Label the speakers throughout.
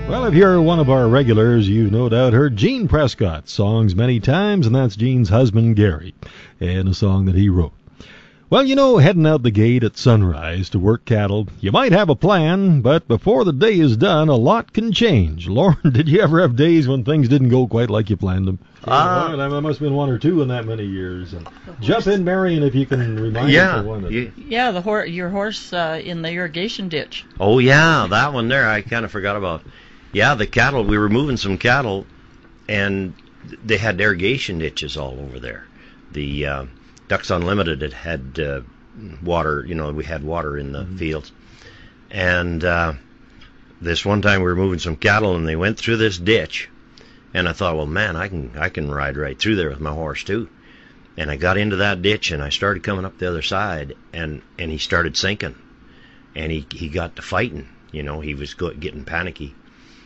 Speaker 1: Well, if you're one of our regulars, you've no doubt heard Gene Prescott's songs many times, and that's Gene's husband, Gary, and a song that he wrote. Well, you know, heading out the gate at sunrise to work cattle, you might have a plan, but before the day is done, a lot can change. Lauren, did you ever have days when things didn't go quite like you planned them? There must have been one or two in that many years. And jump in, Marion, if you can remind us of one.
Speaker 2: Your horse in the irrigation ditch.
Speaker 3: Oh, yeah, that one there I kind of forgot about. Yeah, the cattle, we were moving some cattle, and they had irrigation ditches all over there. The Ducks Unlimited had water, we had water in the fields. And this one time we were moving some cattle, and they went through this ditch. And I thought, well, man, I can ride right through there with my horse, too. And I got into that ditch, and I started coming up the other side, and he started sinking. And he got to fighting. He was getting panicky.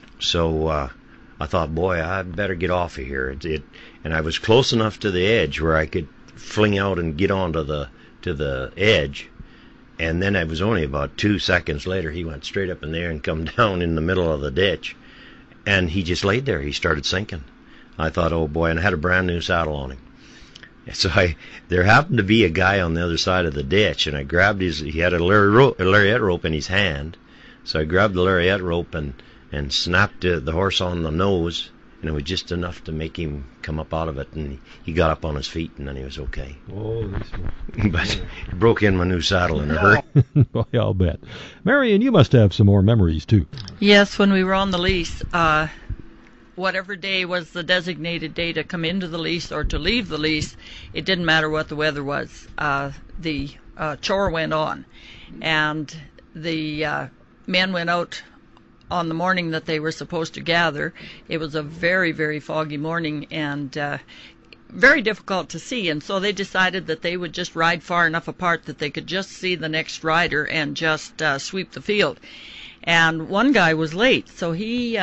Speaker 3: So I thought, boy, I better get off of here. And I was close enough to the edge where I could fling out and get onto the edge. And then it was only about 2 seconds later, he went straight up in there and come down in the middle of the ditch. And he just laid there. He started sinking. I thought, oh, boy, and I had a brand new saddle on him. So there happened to be a guy on the other side of the ditch, and I grabbed he had a lariat rope in his hand. So I grabbed the lariat rope and snapped the horse on the nose, and it was just enough to make him come up out of it, and he got up on his feet, and then he was okay.
Speaker 1: Oh,
Speaker 3: but it broke in my new saddle in a hurry.
Speaker 1: Boy, I'll bet. Marion, you must have some more memories, too.
Speaker 2: Yes, when we were on the lease, whatever day was the designated day to come into the lease or to leave the lease, it didn't matter what the weather was. The chore went on, and the men went out on the morning that they were supposed to gather. It was a very, very foggy morning and very difficult to see, and so they decided that they would just ride far enough apart that they could just see the next rider and just sweep the field. And one guy was late, so he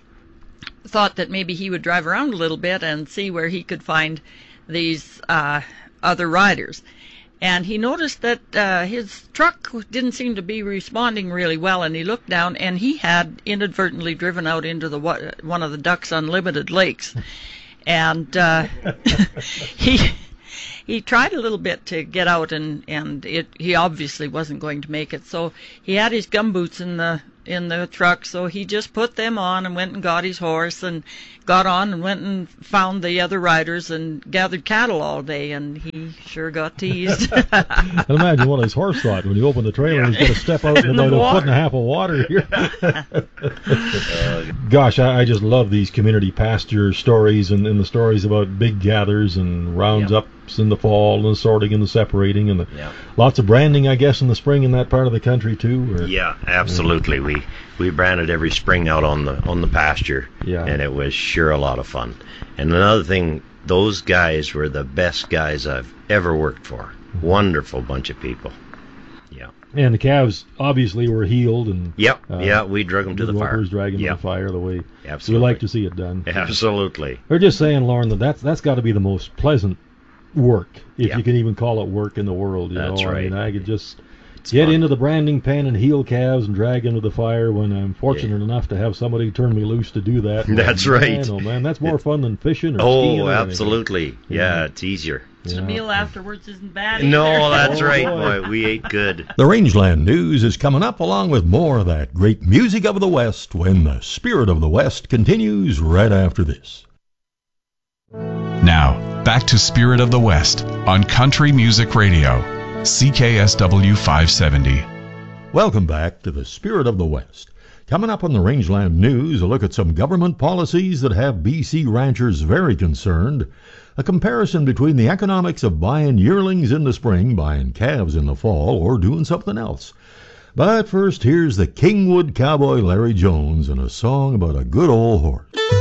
Speaker 2: thought that maybe he would drive around a little bit and see where he could find these other riders. And he noticed that his truck didn't seem to be responding really well, and he looked down, and he had inadvertently driven out into one of the Ducks Unlimited lakes. And he tried a little bit to get out, and he obviously wasn't going to make it. So he had his gumboots in the truck, so he just put them on and went and got his horse and got on and went and found the other riders and gathered cattle all day, and he sure got teased.
Speaker 1: I can imagine what his horse thought when he opened the trailer and he's going to step out in about a foot and a half of water here. Gosh, I just love these community pasture stories and the stories about big gathers and rounds ups in the fall and sorting and the separating and lots of branding, I guess, in the spring in that part of the country too. Or,
Speaker 3: yeah, absolutely. We branded every spring out on the pasture, and it was sure a lot of fun. And another thing, those guys were the best guys I've ever worked for. Wonderful bunch of people. Yeah.
Speaker 1: And the calves obviously were healed and
Speaker 3: we drug them to the fire.
Speaker 1: Dragging them to the fire the way
Speaker 3: Absolutely.
Speaker 1: we like to see it done.
Speaker 3: Absolutely.
Speaker 1: They're just saying, Lauren, that's got to be the most pleasant work, if you can even call it work in the world.
Speaker 3: That's right.
Speaker 1: I mean, I could just get into the branding pen and heel calves and drag into the fire when I'm fortunate enough to have somebody turn me loose to do that.
Speaker 3: That's right.
Speaker 1: Oh man, that's more fun than fishing or
Speaker 3: skiing.
Speaker 1: Oh,
Speaker 3: absolutely. Yeah, it's easier.
Speaker 2: The meal afterwards isn't bad.
Speaker 3: No, that's right. Boy, we ate good.
Speaker 4: The Rangeland News is coming up along with more of that great music of the West when the Spirit of the West continues right after this.
Speaker 5: Now, back to Spirit of the West on Country Music Radio, CKSW 570.
Speaker 4: Welcome back to the Spirit of the West. Coming up on the Rangeland News, a look at some government policies that have BC ranchers very concerned, a comparison between the economics of buying yearlings in the spring, buying calves in the fall, or doing something else. But first, here's the Kingwood cowboy Larry Jones and a song about a good old horse.